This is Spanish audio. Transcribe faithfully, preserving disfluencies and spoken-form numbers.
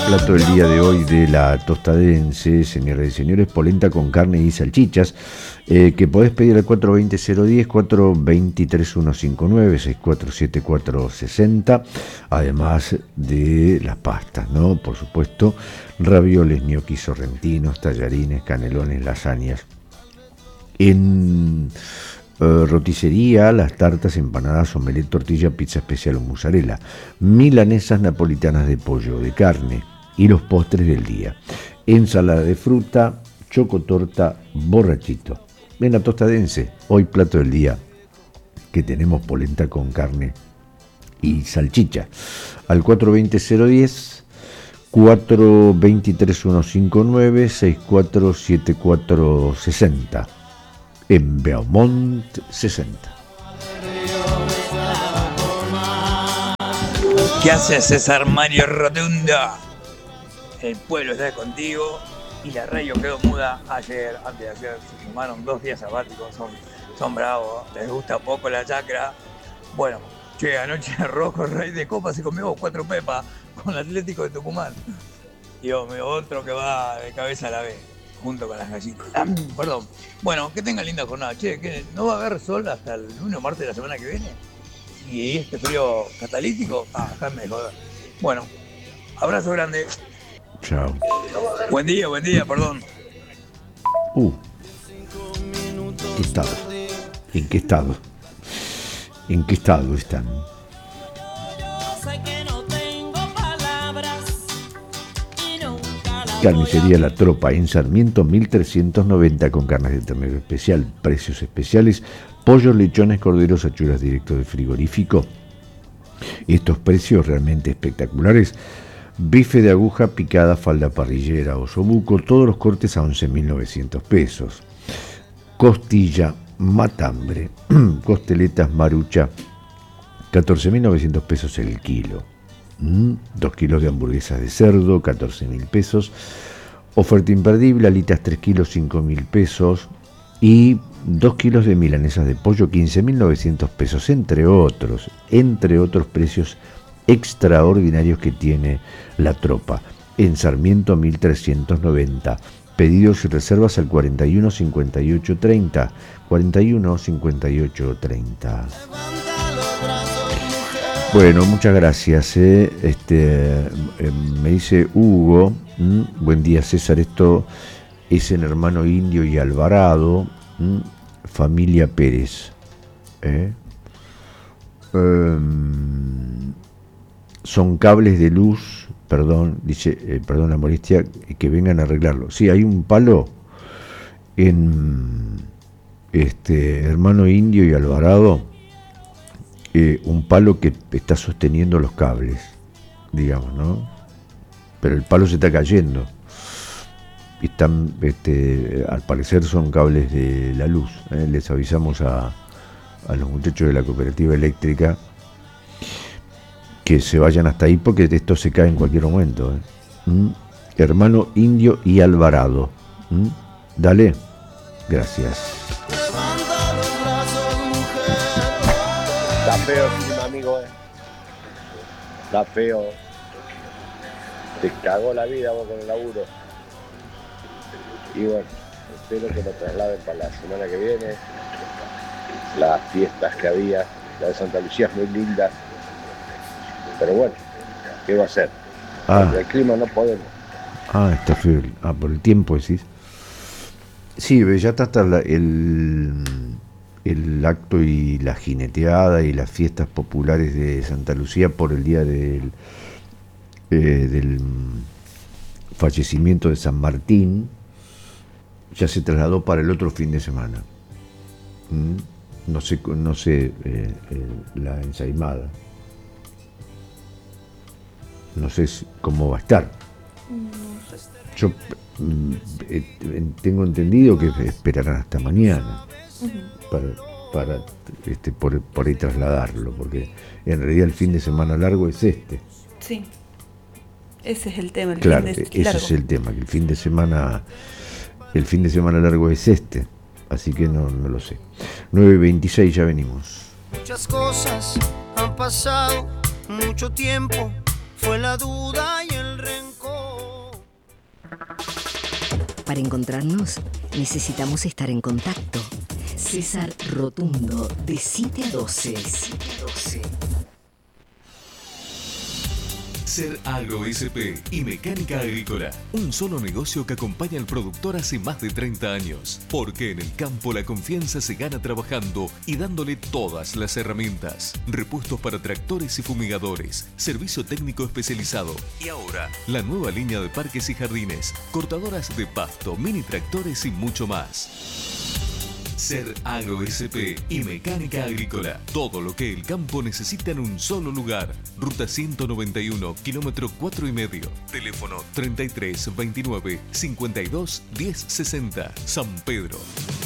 Plato del día de hoy de la Tostadense, señoras y señores, polenta con carne y salchichas, eh, que podés pedir al cuatro veinte cero diez, cuatro veinte tres uno cinco nueve, seis cuatro siete cuatro seis cero, además de las pastas, ¿no? Por supuesto, ravioles, gnocchi sorrentinos, tallarines, canelones, lasañas. En Uh, roticería, las tartas, empanadas, omelette, tortilla, pizza especial o mozzarella, milanesas napolitanas de pollo, de carne y los postres del día. Ensalada de fruta, chocotorta, borrachito. En la Tostadense, hoy plato del día, que tenemos polenta con carne y salchicha. Al cuatro veinte cero diez, cuatro veinte tres uno cinco nueve, seis cuatro siete cuatro seis cero. En Beaumont sesenta. ¿Qué hace César Mario Rotundo? El pueblo está contigo y la radio quedó muda ayer, antes de ayer, se tomaron dos días sabáticos, son, son bravos, les gusta poco la chacra. Bueno, che, anoche Rojo, rey de copa, se comió cuatro pepas con el Atlético de Tucumán. Y otro que va de cabeza a la vez, junto con las gallinas. Perdón. Bueno, que tengan linda jornada. Che, que no va a haber sol hasta el lunes o martes de la semana que viene. Y este frío catalítico, ah, déjame de joder. Bueno, abrazo grande. Chao. Buen día, buen día, perdón. Uh. ¿Qué estado? ¿En qué estado? ¿En qué estado están? Carnicería La Tropa en Sarmiento mil trescientos noventa con carnes de ternero especial, precios especiales, pollos, lechones, corderos, achuras directo de frigorífico. Estos precios realmente espectaculares. Bife de aguja, picada, falda parrillera, osobuco, todos los cortes a once mil novecientos pesos. Costilla, matambre, costeletas, marucha, catorce mil novecientos pesos el kilo. Dos kilos de hamburguesas de cerdo, catorce mil pesos. Oferta imperdible, alitas tres kilos, cinco mil pesos. Y dos kilos de milanesas de pollo, quince mil novecientos pesos, entre otros, entre otros precios extraordinarios que tiene La Tropa. En Sarmiento mil trescientos noventa. Pedidos y reservas al cuarenta y uno cincuenta y ocho treinta. cuarenta y uno cincuenta y ocho treinta. Bueno, muchas gracias. Eh. Este, eh, me dice Hugo, ¿m? Buen día César, esto es el hermano Indio y Alvarado, ¿m? Familia Pérez. ¿Eh? Um, son cables de luz, perdón, dice, eh, perdón la molestia, que vengan a arreglarlo. Sí, hay un palo en este hermano Indio y Alvarado. Eh, un palo que está sosteniendo los cables, digamos, ¿no? Pero el palo se está cayendo. Están, este, al parecer son cables de la luz. ¿eh? Les avisamos a, a los muchachos de la cooperativa eléctrica que se vayan hasta ahí porque esto se cae en cualquier momento. ¿eh? ¿Mm? Hermano Indio y Alvarado. ¿Mm? Dale. Gracias. Está feo, mi amigo, eh. Está feo. Te cagó la vida vos con el laburo. Y bueno, espero que lo trasladen para la semana que viene. Las fiestas que había, la de Santa Lucía es muy linda. Pero bueno, ¿qué va a hacer? Ah. Por el clima no podemos. Ah, está feo. Ah, por el tiempo decís. Sí, ya está hasta la, el... el acto y la jineteada y las fiestas populares de Santa Lucía por el día del, eh, del fallecimiento de San Martín, ya se trasladó para el otro fin de semana. ¿Mm? No sé, no sé eh, eh, la ensaimada. No sé cómo va a estar. Yo eh, tengo entendido que esperarán hasta mañana. Uh-huh. para, para este, por, por ahí trasladarlo, porque en realidad el fin de semana largo es este. Sí, ese es el tema. El claro, fin de ese largo. es el tema, que el fin de semana el fin de semana largo es este, así que no, no lo sé. nueve veintiséis, ya venimos. Muchas cosas han pasado, mucho tiempo, fue la duda y el rencor. Para encontrarnos, necesitamos estar en contacto. César Rotundo, de siete a doce. Ser Agro S P y Mecánica Agrícola, un solo negocio que acompaña al productor hace más de treinta años, porque en el campo la confianza se gana trabajando y dándole todas las herramientas. Repuestos para tractores y fumigadores, servicio técnico especializado y ahora la nueva línea de parques y jardines, cortadoras de pasto, mini tractores y mucho más. Ser Agro S P y Mecánica Agrícola. Todo lo que el campo necesita en un solo lugar. Ruta ciento noventa y uno, kilómetro cuatro y medio. Teléfono treinta y tres veintinueve cincuenta y dos diez sesenta. San Pedro.